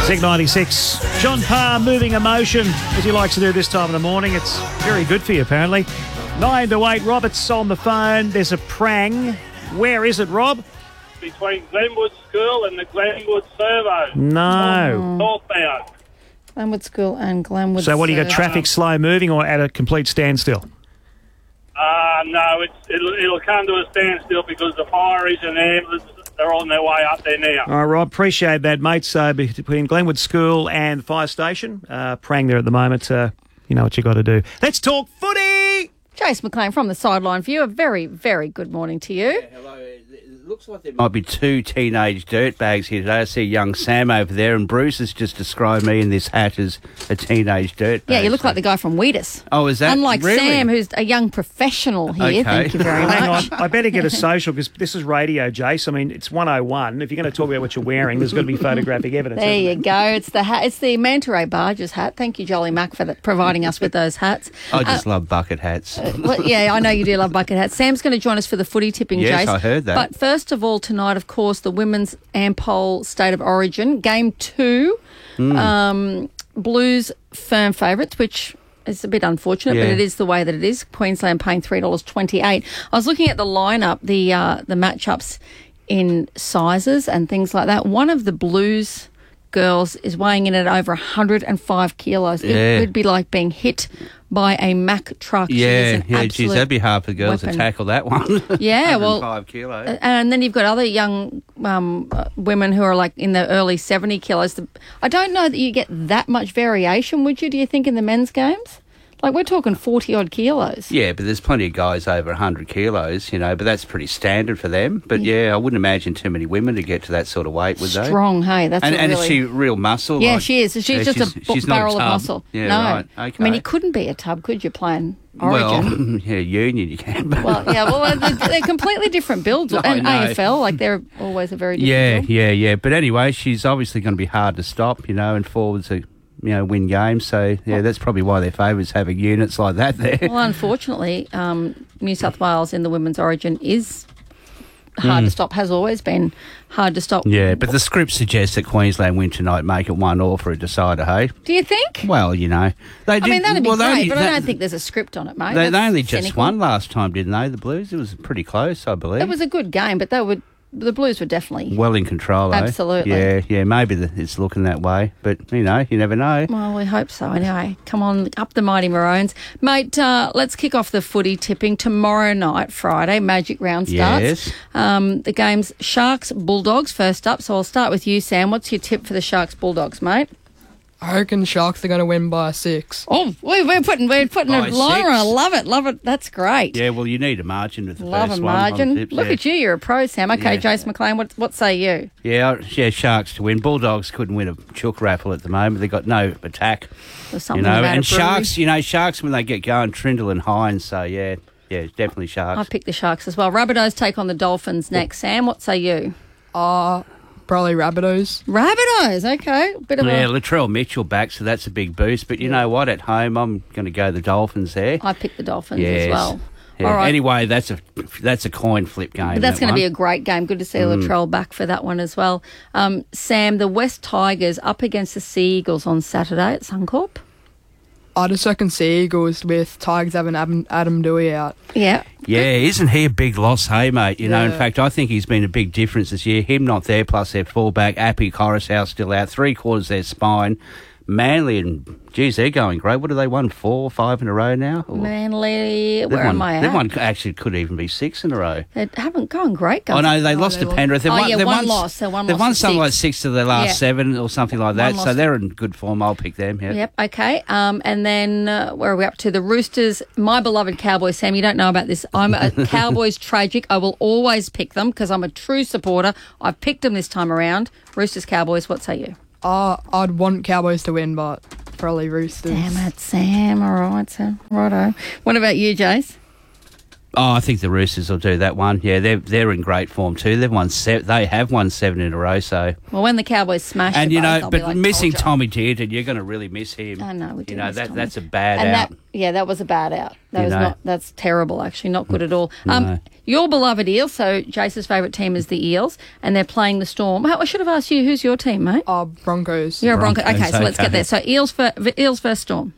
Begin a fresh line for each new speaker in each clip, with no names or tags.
Zig 96. John Parr, Moving Emotion, as he likes to do this time of the morning. It's very good for you, apparently. 9 to 8, Robert's on the phone. There's a prang. Where is it, Rob?
Between Glenwood School and the Glenwood Servo.
No.
Northbound.
Glenwood School and Glenwood.
So what, do you got traffic slow moving or at a complete standstill?
No, it'll come to a standstill because the fire is in there. They're on their way up there now.
All right, Rob, appreciate that, mate. So between Glenwood School and the fire station, prang there at the moment. You know what you got to do. Let's talk footy!
Jace McLean from the Sideline View. A very, very good morning to you.
Yeah, hello. It looks like there might be two teenage dirtbags here today. I see young Sam over there, and Bruce has just described me in this hat as a teenage dirtbag.
Yeah, you look like the guy from Wheatus.
Oh, is that
Unlike
really?
Sam, who's a young professional here.
Okay.
Thank you very
Hang
much.
on, I better get a social because this is radio, Jace. I mean, it's 101. If you're going to talk about what you're wearing, there's got to be photographic evidence.
There
isn't
you
it?
go. It's the hat. It's the Manta Ray Barges hat. Thank you, Jolly Mac, for providing us with those hats.
I just love bucket hats.
Well, yeah, I know you do love bucket hats. Sam's going to join us for the footy tipping,
Yes,
Jace.
I heard that.
But first of all, tonight, of course, the Women's Ampol State of Origin. Game 2. Blues firm favourites, which is a bit unfortunate, but
Yeah.
it is the way that it is. Queensland paying $3.28. I was looking at the lineup, the matchups in sizes and things like that. One of the Blues girls is weighing in at over 105 kilos.
Yeah.
It would be like being hit by a Mack truck. She is an
Geez,
absolute
that'd be hard for girls
weapon.
to tackle that one.
Yeah, well,
5 kilos.
and then you've got other young women who are like in the early 70 kilos. I don't know that you get that much variation, would you, do you think, in the men's games? Like, we're talking 40-odd kilos.
Yeah, but there's plenty of guys over 100 kilos, you know, but that's pretty standard for them. But, yeah, I wouldn't imagine too many women to get to that sort of weight, would they?
Strong, hey? That's
And,
what
and
really...
is she real muscle?
Yeah,
like-
she is. She's
Yeah,
just
she's
a
not
barrel of
tub.
muscle.
Yeah,
no.
right. Okay.
I mean, you couldn't be a tub, could you, playing Origin?
Well, yeah, Union you can. But
Well, they're completely different builds.
No,
And
I know.
AFL, like, they're always a very different
yeah,
build.
yeah. But anyway, she's obviously going to be hard to stop, you know, and forwards are, you know, win games. So, yeah, that's probably why they're favourites having units like that there.
Well, unfortunately, New South Wales in the Women's Origin is hard to stop, has always been hard to stop.
Yeah, but the script suggests that Queensland win tonight, make it 1-1 for a decider, hey?
Do you think?
Well, you know. They did,
I mean, that'd be
well, they
great,
only-
but I
that-
don't think there's a script on it, mate.
They
That's
only just
cynical.
won last time, didn't they, the Blues? It was pretty close, I believe.
It was a good game, but the Blues were definitely...
well in control, eh?
Absolutely.
Yeah, maybe it's looking that way. But, you know, you never know.
Well, we hope so. Anyway, come on, up the mighty Maroons. Mate, let's kick off the footy tipping tomorrow night, Friday. Magic round starts.
Yes.
The game's Sharks-Bulldogs first up. So I'll start with you, Sam. What's your tip for the Sharks-Bulldogs, mate?
I reckon the Sharks are going to win by 6.
Oh, we're putting a
By
liner on.
6.
I love it. That's great.
Yeah, well, you need a margin with the
Love
first
a
one on
margin.
tips,
Look
yeah.
at you. You're a pro, Sam. Okay,
Yeah.
Jace McLean, what say you?
Yeah, Sharks to win. Bulldogs couldn't win a chook raffle at the moment. They've got no attack.
There's
You
something
know,
about
and
a brewery.
Sharks when they get going, Trindle and Hines. So yeah, definitely Sharks.
I picked the Sharks as well. Rabbitohs take on the Dolphins next. Sam, what say you?
Probably Rabbitohs.
Rabbitohs, okay. Bit of
Yeah,
a...
Latrell Mitchell back, so that's a big boost. But you know what? At home, I'm going to go the Dolphins there.
I picked the Dolphins
Yes.
as well.
Yeah.
All right.
Anyway, that's a coin flip game.
But that's going to be a
one.
great game. Good to see Latrell back for that one as well. Sam, the West Tigers up against the Sea Eagles on Saturday at Suncorp.
I just reckon Sea Eagles with Tigers having Adam Dewey out.
Yeah.
Yeah, isn't he a big loss, hey, mate? You know, in
Yeah.
fact, I think he's been a big difference this year. Him not there, plus their fullback, Appy Coruscant still out, 3/4 their spine. Manly and, geez, they're going great. What have they won, 4 or 5 in a row now? Or-
Manly,
They've
where
won-
am I
They've
at?
won, actually, could even be 6 in a row.
They haven't gone great,
Oh,
guys.
no, they lost
they
to
lost.
Penrith. They've
Oh,
won,
yeah,
they've
one
won,
loss, so one
They've
loss
won
to
something like
6.
6 of their last
Yeah.
7 or something like
One
that.
loss.
So they're in good form. I'll pick them, yeah.
Yep, okay. And then where are we up to? The Roosters, my beloved Cowboys. Sam, you don't know about this. I'm a Cowboys tragic. I will always pick them because I'm a true supporter. I've picked them this time around. Roosters, Cowboys, what say you?
I'd want Cowboys to win, but probably Roosters.
Damn it, Sam. All right, Sam. Righto. What about you, Jace?
Oh, I think the Roosters will do that one. Yeah, they're in great form too. They have won 7 in a row. So
Well, when the Cowboys smash
and
the
you
both,
know,
I'll be
but
like,
missing
told ya.
Tommy Dearden, you're going to really miss him.
I know, we do
You know
miss Tommy.
that's a bad
And
out.
that was a bad out.
You know.
That's terrible, actually, not good at all.
No.
Your beloved Eels, so Jace's favourite team is the Eels, and they're playing the Storm. I should have asked you, who's your team, mate?
Broncos.
You're a Bronco.
Broncos,
Okay, so let's
okay.
get there. So Eels versus Storm.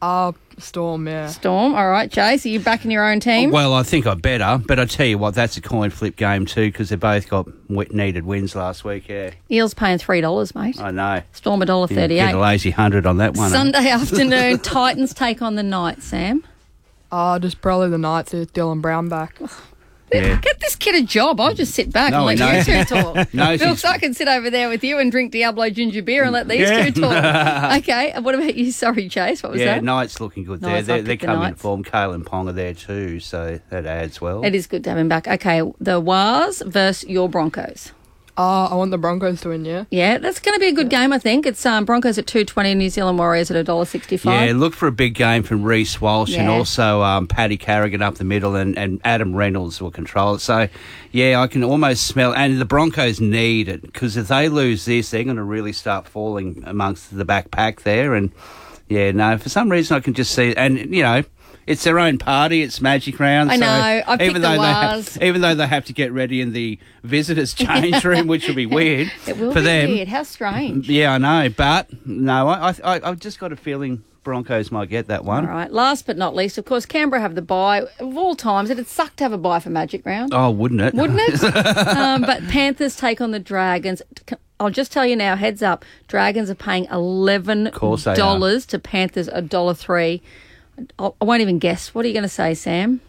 Storm, yeah.
Storm, all right. Jace, are you backing your own team?
Well, I think I better, but I tell you what, that's a coin flip game too because they both got needed wins last week. Yeah,
Eels paying $3, mate.
I know.
Storm
Get a
$1.38.
lazy 100 on that one.
Sunday afternoon, Titans take on the Knights, Sam.
Just probably the Knights with Dylan Brown back.
Yeah.
Get this kid a job. I'll just sit back
No,
and
no.
let you two talk.
No,
Phil,
she's-
I can sit over there with you and drink Diablo ginger beer and let these two talk. Okay, and what about you? Sorry, Chase, what was
Yeah,
that?
Knights looking good
Knights,
there.
I'll
They're
pick the
coming in
Knights.
form. Kalen Ponga there too, so that adds well.
It is good to have him back. Okay, the Wars versus your Broncos.
I want the Broncos to win, yeah.
Yeah, that's going to be a good game, I think. It's Broncos at $2.20, New Zealand Warriors at $1.65.
Yeah, look for a big game from Reece Walsh and
Yeah.
also Paddy Carrigan up the middle and Adam Reynolds will control it. So, yeah, I can almost smell... And the Broncos need it because if they lose this, they're going to really start falling amongst the back pack there. And, yeah, no, for some reason I can just see... And, you know... It's their own party. It's Magic Round.
I know.
So
I picked the Wars.
even though they have to get ready in the visitors' change room, which will be weird
It will
for
be
them.
weird. How strange.
Yeah, I know, but no, I've just got a feeling Broncos might get that one.
All right. Last but not least, of course, Canberra have the bye. Of all times, it'd suck to have a bye for Magic Round.
Oh, wouldn't it?
Wouldn't it? But Panthers take on the Dragons. I'll just tell you now, heads up, Dragons are paying
course they
$11 to Panthers $1.03. I won't even guess. What are you going to say, Sam?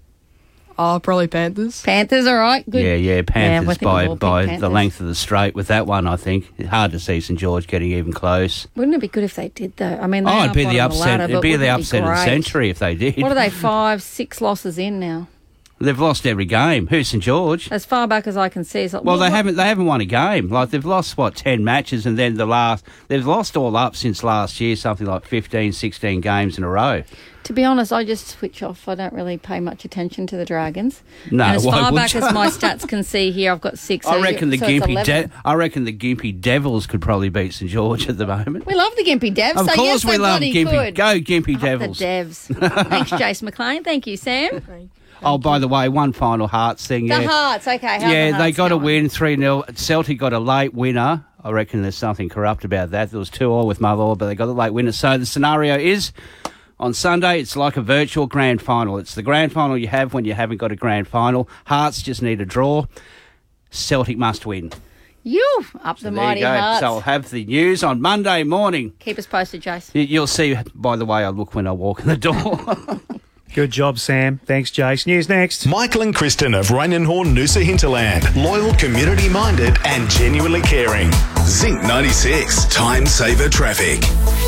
Probably Panthers.
Panthers, all right? Good.
Yeah,
I
Panthers
think we'll all
by
pick
the
Panthers.
length of the straight with that one, I think. It's hard to see St George getting even close.
Wouldn't it be good if they did, though? I mean, they
Oh,
are
it'd be the
bottom of
upset.
ladder,
It'd
but
be the
wouldn't it
upset of the
great?
century if they did.
What are they, 5-6 losses in now?
They've lost every game. Who's St George?
As far back as I can see. It's like,
Well, they
what-
haven't won a game. Like they've lost 10 matches, and then they've lost all up since last year, something like 15, 16 games in a row.
To be honest, I just switch off. I don't really pay much attention to the Dragons.
No,
and as
why
far
would
back
you?
as my stats can see here, I've got 6.
I reckon the
so it's 11.
Gimpy Devils could probably beat St George at the moment.
We love the Gimpy Devs.
Of
so
course
yes,
we
they
love
bloody
Gimpy.
could.
Go Gimpy
Up
Devils.
The Devs. Thanks, Jace McLean. Thank you, Sam.
Oh, by the way, one final Hearts thing.
The
Yeah,
Hearts. Okay. How
yeah,
the
they
Hearts
got a
going?
win 3-0. Celtic got a late winner. I reckon there's something corrupt about that. There was 2-2 with Motherwell, but they got a late winner. So the scenario is on Sunday, it's like a virtual grand final. It's the grand final you have when you haven't got a grand final. Hearts just need a draw. Celtic must win.
You up the
There
mighty
you go.
Hearts.
So I'll have the news on Monday morning.
Keep us posted, Jace.
You'll see by the way I look when I walk in the door.
Good job, Sam. Thanks, Jace. News next.
Michael and Kristen of Rainenhorn Noosa Hinterland. Loyal, community-minded and genuinely caring. Zinc 96. Time saver traffic.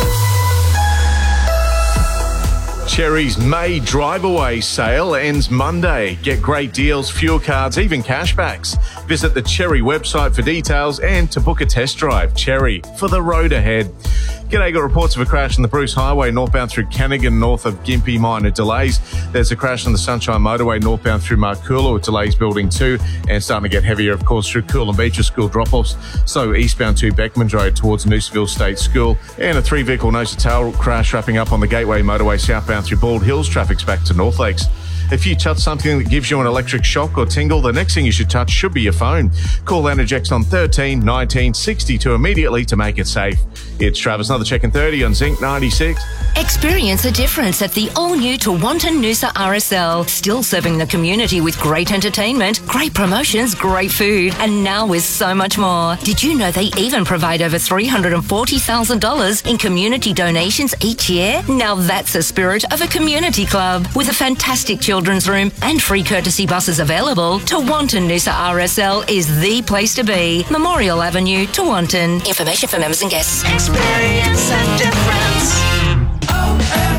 Cherry's May Drive Away sale ends Monday. Get great deals, fuel cards, even cashbacks. Visit the Cherry website for details and to book a test drive. Cherry, for the road ahead. G'day, got reports of a crash on the Bruce Highway northbound through Cannigan north of Gympie, minor delays. There's a crash on the Sunshine Motorway northbound through Marcoola with delays building 2 and starting to get heavier, of course, through Coolum Beach with school drop-offs. So eastbound to Beckman Road towards Noosaville State School, and a 3-vehicle nose-to-tail crash wrapping up on the Gateway Motorway southbound through Bald Hills. Traffic's back to North Lakes. If you touch something that gives you an electric shock or tingle, the next thing you should touch should be your phone. Call Energex on 13 19 62 immediately to make it safe. It's Travis, another check in 30 on Zinc 96.
Experience a difference at the all-new Tewantin Noosa RSL. Still serving the community with great entertainment, great promotions, great food, and now with so much more. Did you know they even provide over $340,000 in community donations each year? Now that's the spirit of a community club. With a fantastic children's room and free courtesy buses available, Tewantin Noosa RSL is the place to be. Memorial Avenue, Tewantin. Information for members and guests. Experience a difference.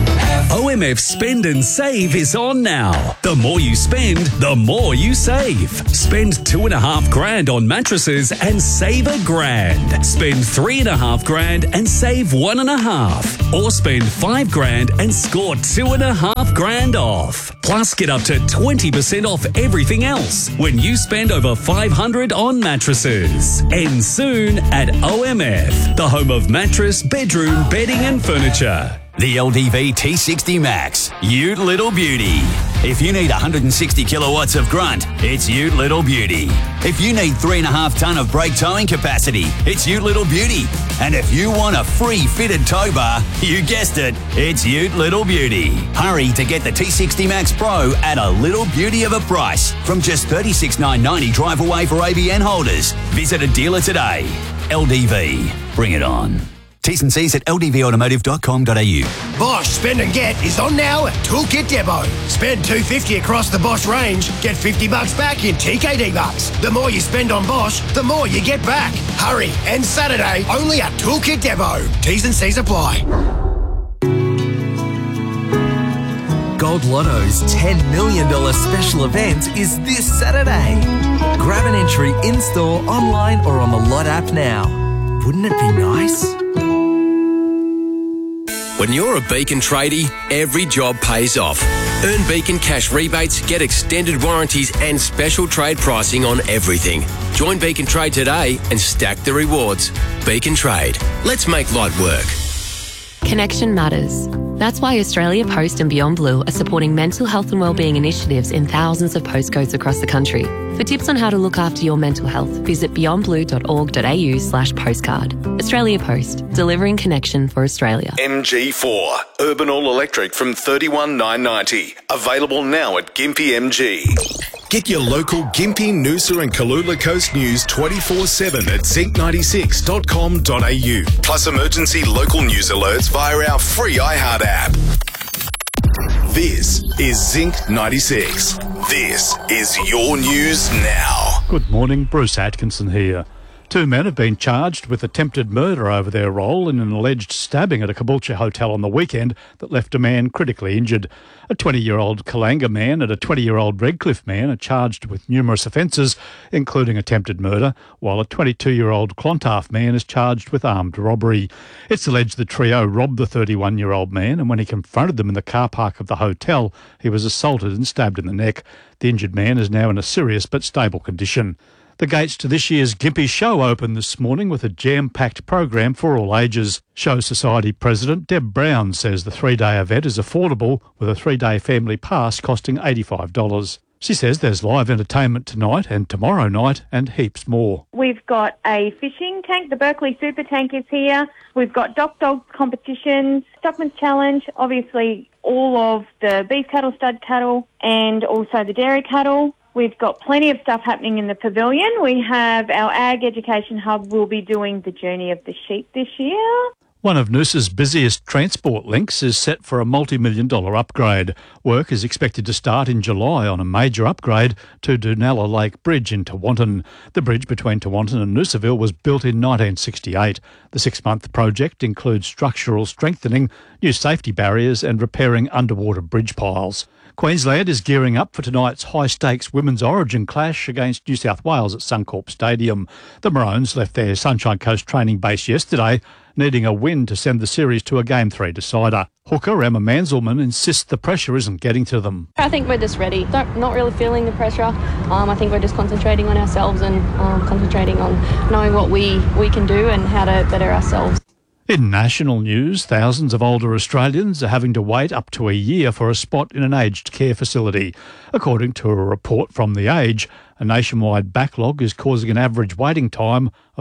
OMF Spend and Save is on now. The more you spend, the more you save. Spend $2,500 on mattresses and save $1,000. Spend $3,500 and save $1,500. Or spend $5,000 and score $2,500 off. Plus, get up to 20% off everything else when you spend over $500 on mattresses. End soon at OMF, the home of mattress, bedroom, bedding and furniture.
The LDV T60 Max, Ute Little Beauty. If you need 160 kilowatts of grunt, it's Ute Little Beauty. If you need 3.5 tonne of brake towing capacity, it's Ute Little Beauty. And if you want a free fitted tow bar, you guessed it, it's Ute Little Beauty. Hurry to get the T60 Max Pro at a little beauty of a price from just $36,990 drive away for ABN holders. Visit a dealer today. LDV, bring it on. T's and C's at ldvautomotive.com.au.
Bosch Spend and Get is on now at Toolkit Depot. Spend $250 across the Bosch range, get $50 back in TKD bucks. The more you spend on Bosch, the more you get back. Hurry, and Saturday only at Toolkit Depot. T's and C's apply.
Gold Lotto's $10 million special event is this Saturday. Grab an entry in-store, online or on the Lot app now. Wouldn't it be nice?
When you're a Beacon tradie, every job pays off. Earn Beacon cash rebates, get extended warranties and special trade pricing on everything. Join Beacon Trade today and stack the rewards. Beacon Trade. Let's make light work.
Connection matters. That's why Australia Post and Beyond Blue are supporting mental health and wellbeing initiatives in thousands of postcodes across the country. For tips on how to look after your mental health, visit beyondblue.org.au/postcard. Australia Post, delivering connection for Australia.
MG4, Urban All Electric from $31,990. Available now at Gympie MG. Get your local Gympie, Noosa and Kalula Coast news 24/7 at zinc96.com.au. Plus emergency local news alerts via our free iHeart app. This is Zinc 96. This is your news now.
Good morning, Bruce Atkinson here. 2 men have been charged with attempted murder over their role in an alleged stabbing at a Caboolture hotel on the weekend that left a man critically injured. A 20-year-old Kalanga man and a 20-year-old Redcliffe man are charged with numerous offences, including attempted murder, while a 22-year-old Clontarf man is charged with armed robbery. It's alleged the trio robbed the 31-year-old man, and when he confronted them in the car park of the hotel, he was assaulted and stabbed in the neck. The injured man is now in a serious but stable condition. The gates to this year's Gympie Show opened this morning with a jam-packed program for all ages. Show Society President Deb Brown says the 3-day event is affordable, with a 3-day family pass costing $85. She says there's live entertainment tonight and tomorrow night and heaps more.
We've got a fishing tank. The Berkeley Super Tank is here. We've got Dock Dog competitions, Stockman's Challenge, obviously all of the beef cattle, stud cattle, and also the dairy cattle. We've got plenty of stuff happening in the pavilion. We have our Ag Education Hub. We'll be doing the Journey of the Sheep this year.
One of Noosa's busiest transport links is set for a multi-million-dollar upgrade. Work is expected to start in July on a major upgrade to Dunalla Lake Bridge in Tewantin. The bridge between Tewantin and Noosaville was built in 1968. The 6-month project includes structural strengthening, new safety barriers and repairing underwater bridge piles. Queensland is gearing up for tonight's high-stakes women's origin clash against New South Wales at Suncorp Stadium. The Maroons left their Sunshine Coast training base yesterday, needing a win to send the series to a Game 3 decider. Hooker Emma Manzelmann insists the pressure isn't getting to them.
I think we're just ready. Not really feeling the pressure. I think we're just concentrating on ourselves and concentrating on knowing what we can do and how to better ourselves.
In national news, thousands of older Australians are having to wait up to a year for a spot in an aged care facility. According to a report from The Age, a nationwide backlog is causing an average waiting time of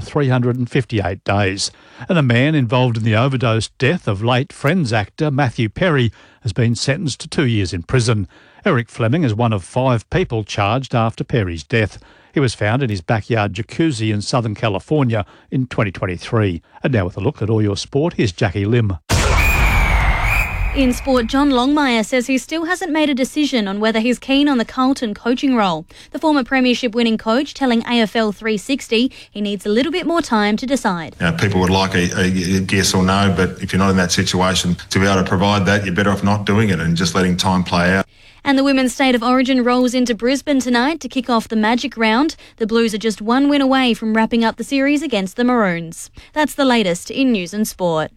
358 days. And a man involved in the overdose death of late Friends actor Matthew Perry has been sentenced to 2 years in prison. Eric Fleming is one of 5 people charged after Perry's death. He was found in his backyard jacuzzi in Southern California in 2023. And now with a look at all your sport, here's Jackie Lim.
In sport, John Longmire says he still hasn't made a decision on whether he's keen on the Carlton coaching role. The former premiership-winning coach telling AFL 360 he needs a little bit more time to decide.
People would like a yes or no, but if you're not in that situation, to be able to provide that, you're better off not doing it and just letting time play out.
And the Women's State of Origin rolls into Brisbane tonight to kick off the Magic Round. The Blues are just one win away from wrapping up the series against the Maroons. That's the latest in news and sport.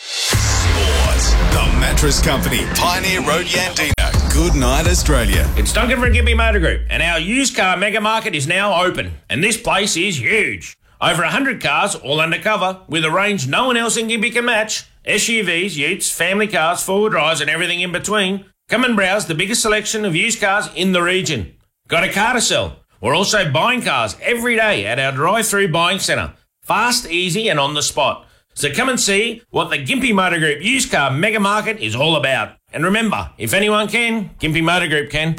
The Mattress Company, Pioneer Road, Yandina. Good night, Australia.
It's Duncan from Gympie Motor Group, and our used car mega market is now open. And this place is huge. Over 100 cars, all undercover, with a range no one else in Gympie can match. SUVs, utes, family cars, four-wheel drives, and everything in between. Come and browse the biggest selection of used cars in the region. Got a car to sell? We're also buying cars every day at our drive-through buying centre. Fast, easy, and on the spot. So come and see what the Gympie Motor Group used car mega market is all about. And remember, if anyone can, Gympie Motor Group can.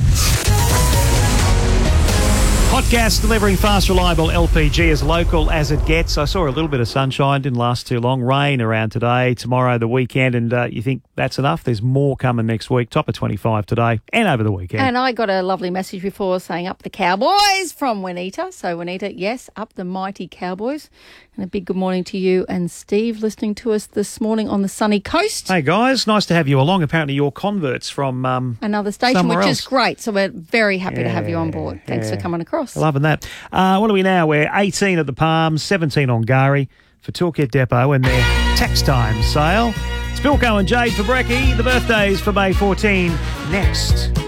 Hot gas delivering fast, reliable LPG as local as it gets. I saw a little bit of sunshine, didn't last too long. Rain around today, tomorrow, the weekend, and you think that's enough? There's more coming next week. Top of 25 today and over the weekend.
And I got a lovely message before saying up the Cowboys from Juanita. So Juanita, yes, up the mighty Cowboys. And a big good morning to you and Steve listening to us this morning on the sunny coast.
Hey guys, nice to have you along. Apparently you're converts from
another station, which
else.
Is great. So we're very happy to have you on board. Thanks for coming across.
Loving that. What are we now? We're 18 at the Palms, 17 on Gari for Toolkit Depot and their tax time sale. It's Bilko and Jade for Brekkie. The birthdays for May 14 next.